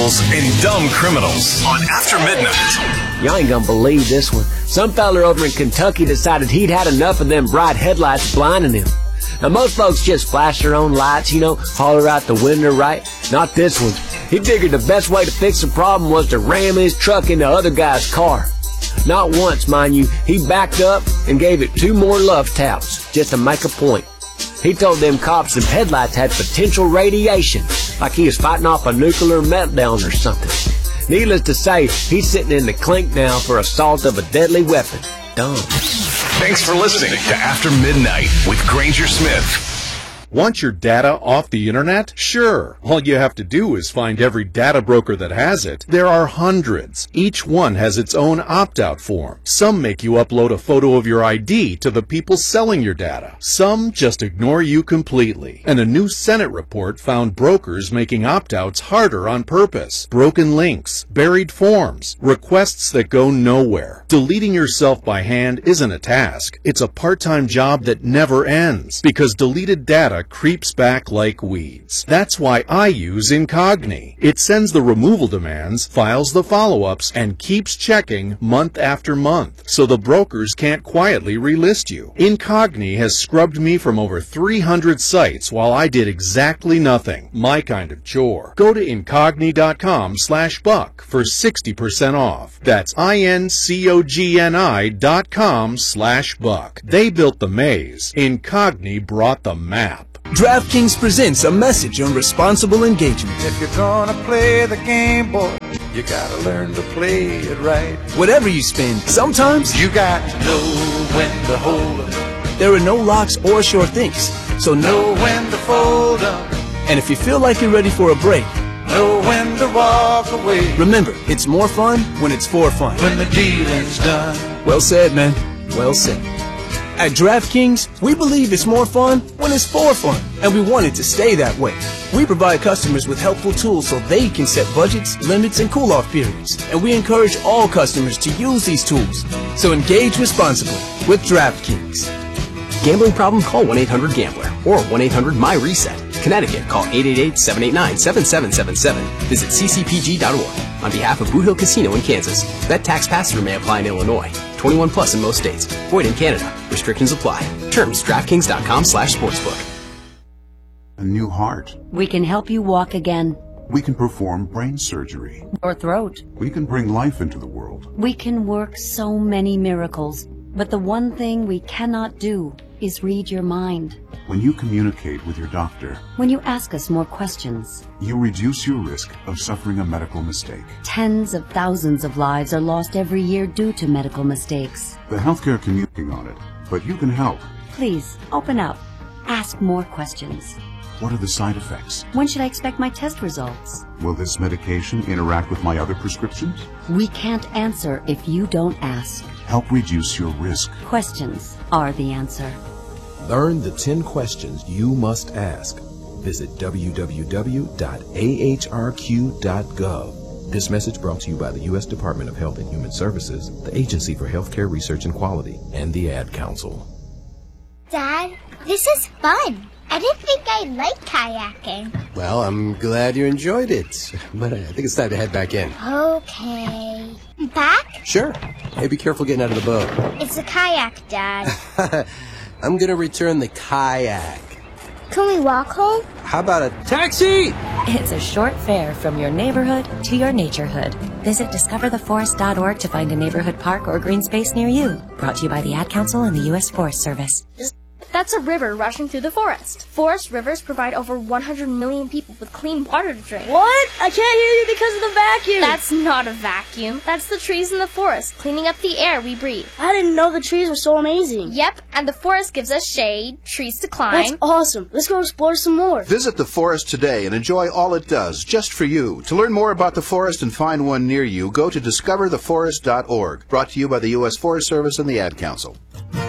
assholes, and dumb criminals on After Midnight. Y'all ain't gonna believe this one. Some feller over in Kentucky decided he'd had enough of them bright headlights blinding him. Now, most folks just flash their own lights, holler out the window, right? Not this one. He figured the best way to fix the problem was to ram his truck into the other guy's car. Not once, mind you, he backed up and gave it 2 more love taps just to make a point. He told them cops them headlights had potential radiation, like he was fighting off a nuclear meltdown or something. Needless to say, he's sitting in the clink now for assault of a deadly weapon. Dumb. Thanks for listening to After Midnight with Granger Smith. Want your data off the internet? Sure. All you have to do is find every data broker that has it. There are hundreds. Each one has its own opt-out form. Some make you upload a photo of your ID to the people selling your data. Some just ignore you completely. And a new Senate report found brokers making opt-outs harder on purpose. Broken links, buried forms, requests that go nowhere. Deleting yourself by hand isn't a task. It's a part-time job that never ends, because deleted data creeps back like weeds. That's why I use Incogni. It sends the removal demands, files the follow-ups, and keeps checking month after month, so the brokers can't quietly relist you. Incogni has scrubbed me from over 300 sites while I did exactly nothing. My kind of chore. Go to Incogni.com/buck for 60% off. That's INCOGNI.com/buck. They built the maze. Incogni brought the map. DraftKings presents a message on responsible engagement. If you're gonna play the game, boy, you gotta learn to play it right. Whatever you spend, sometimes you got to know when to hold 'em. There are no locks or sure things, so know when to fold 'em. And if you feel like you're ready for a break, know when to walk away. Remember, it's more fun when it's for fun. When the dealing's done. Well said, man. Well said. At DraftKings, we believe it's more fun when it's for fun, and we want it to stay that way. We provide customers with helpful tools so they can set budgets, limits, and cool-off periods, and we encourage all customers to use these tools. So engage responsibly with DraftKings. Gambling problem? Call 1-800-GAMBLER or 1-800-MY-RESET. Connecticut, call 888-789-7777. Visit ccpg.org. On behalf of Boot Hill Casino in Kansas, bet tax pass-through may apply in Illinois. 21 plus in most states. Void in Canada. Restrictions apply. Terms, DraftKings.com/sportsbook. A new heart. We can help you walk again. We can perform brain surgery. Or throat. We can bring life into the world. We can work so many miracles. But the one thing we cannot do is read your mind. When you communicate with your doctor, when you ask us more questions, you reduce your risk of suffering a medical mistake. Tens of thousands of lives are lost every year due to medical mistakes. The healthcare community is on it, but you can help. Please, open up. Ask more questions. What are the side effects? When should I expect my test results? Will this medication interact with my other prescriptions? We can't answer if you don't ask. Help reduce your risk. Questions are the answer. Learn the 10 questions you must ask. Visit www.ahrq.gov. This message brought to you by the U.S. Department of Health and Human Services, the Agency for Healthcare Research and Quality, and the Ad Council. Dad, this is fun. I didn't think I'd like kayaking. Well, I'm glad you enjoyed it, but I think it's time to head back in. Okay. Back? Sure. Hey, be careful getting out of the boat. It's a kayak, Dad. I'm gonna return the kayak. Can we walk home? How about a taxi? It's a short fare from your neighborhood to your naturehood. Visit discovertheforest.org to find a neighborhood park or green space near you. Brought to you by the Ad Council and the U.S. Forest Service. That's a river rushing through the forest. Forest rivers provide over 100 million people with clean water to drink. What? I can't hear you because of the vacuum. That's not a vacuum. That's the trees in the forest, cleaning up the air we breathe. I didn't know the trees were so amazing. Yep, and the forest gives us shade, trees to climb. That's awesome. Let's go explore some more. Visit the forest today and enjoy all it does, just for you. To learn more about the forest and find one near you, go to discovertheforest.org. Brought to you by the U.S. Forest Service and the Ad Council.